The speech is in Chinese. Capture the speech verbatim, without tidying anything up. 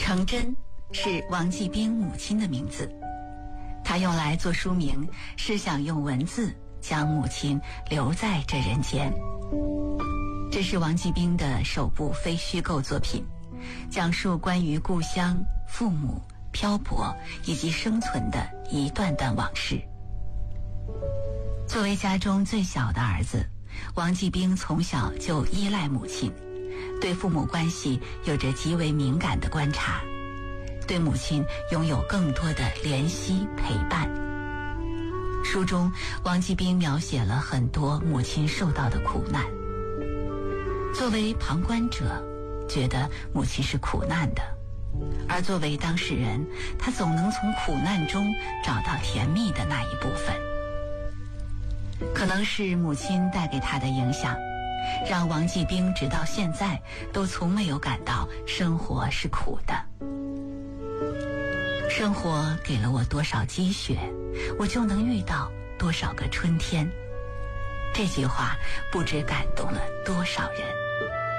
程真是王继兵母亲的名字，她用来做书名，是想用文字将母亲留在这人间。这是王继兵的首部非虚构作品，讲述关于故乡、父母、漂泊以及生存的一段段往事。作为家中最小的儿子，王继兵从小就依赖母亲，对父母关系有着极为敏感的观察，对母亲拥有更多的怜惜陪伴。书中，王继兵描写了很多母亲受到的苦难。作为旁观者，觉得母亲是苦难的，而作为当事人，他总能从苦难中找到甜蜜的那一部分。可能是母亲带给他的影响，让王继兵直到现在都从没有感到生活是苦的。生活给了我多少积雪，我就能遇到多少个春天。这句话不知感动了多少人。